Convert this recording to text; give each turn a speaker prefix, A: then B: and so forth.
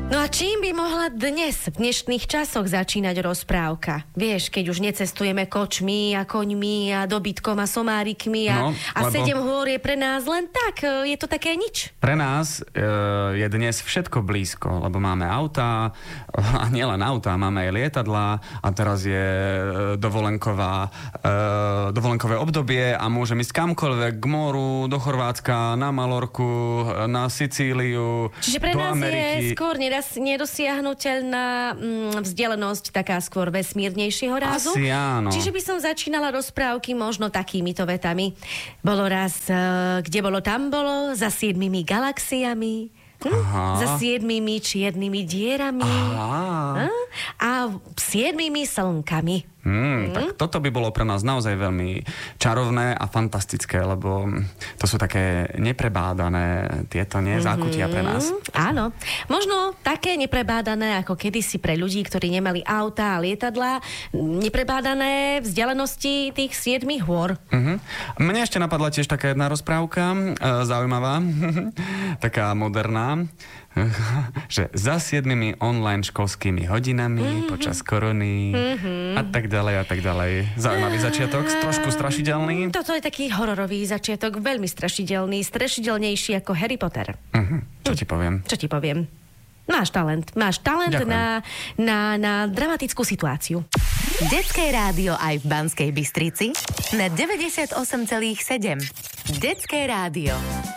A: No a čím by mohla dnes, v dnešných časoch začínať rozprávka? Vieš, keď už necestujeme kočmi a koňmi a dobytkom a somárikmi a 7 hôr je pre nás len tak, je to také nič.
B: Pre nás je dnes všetko blízko, lebo máme autá, a nielen autá, máme aj lietadlá a teraz je dovolenkové obdobie a môžem ísť kamkoľvek, k moru, do Chorvátska, na Malorku, na Sicíliu,
A: čiže pre
B: do
A: nás
B: Ameriky.
A: Je skôr nedosiahnuteľná vzdialenosť, taká skôr vesmírnejšieho rázu.
B: Asi áno.
A: Čiže by som začínala rozprávky možno takýmito vetami. Bolo raz, kde bolo, tam bolo, za 7 galaxiami, za 7 čiernymi dierami a 7 slnkami.
B: Tak toto by bolo pre nás naozaj veľmi čarovné a fantastické, lebo to sú také neprebádané tieto zákutia pre nás.
A: Áno. Možno také neprebádané ako kedysi pre ľudí, ktorí nemali autá a lietadlá, neprebádané vzdialenosti tých 7 hôr.
B: Mne ešte napadla tiež taká jedna rozprávka, zaujímavá, taká moderná, že za 7 online školskými hodinami počas korony a tak ďalej. Zaujímavý začiatok, trošku strašidelný.
A: Toto je taký hororový začiatok, veľmi strašidelný, strašidelnejší ako Harry Potter.
B: Čo ti poviem?
A: Máš talent na dramatickú situáciu.
C: Detské rádio aj v Banskej Bystrici na 98,7. Detské rádio.